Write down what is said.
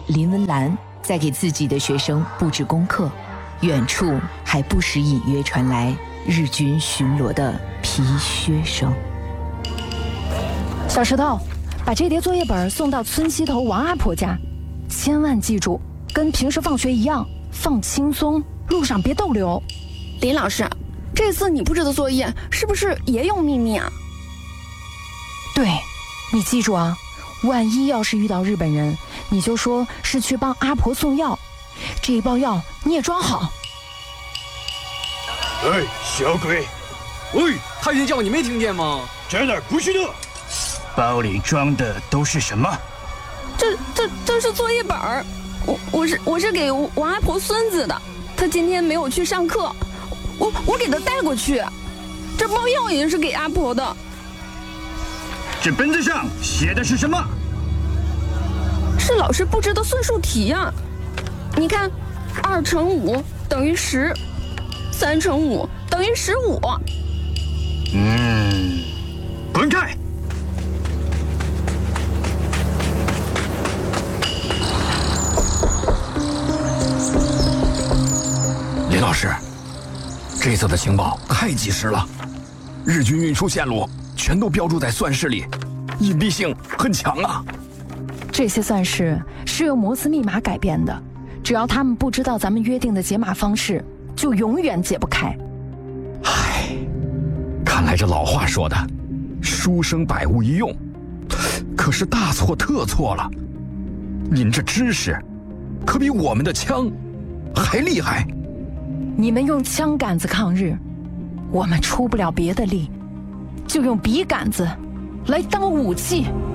林文兰在给自己的学生布置功课，远处还不时隐约传来日军巡逻的皮靴声。 小石头，把这叠作业本送到村西头王阿婆家，千万记住，跟平时放学一样，放轻松，路上别逗留。 林老师，这次你布置的作业是不是也有秘密啊？ 对，你记住啊，万一要是遇到日本人，你就说是去帮阿婆送药，这一包药你也装好。 哎，小鬼！ 喂，太监叫你没听见吗？ 在哪儿？不许动！包里装的都是什么？ 这是作业本儿，我是给王阿婆孙子的，他今天没有去上课，我给他带过去。这包药也是给阿婆的。 这本子上写的是什么？ 是老师布置的算术题呀。你看，2乘5等于10，3乘5等于15。 滚开！ 林老师，这次的情报太及时了，日军运输线路全都标注在算式里，隐蔽性很强啊。 这些算式是用摩斯密码改编的，只要他们不知道咱们约定的解码方式，就永远解不开。 唉，看来这老话说的“书生百无一用”，可是大错特错了。您这知识可比我们的枪还厉害。 你们用枪杆子抗日，我们出不了别的力，就用笔杆子来当武器。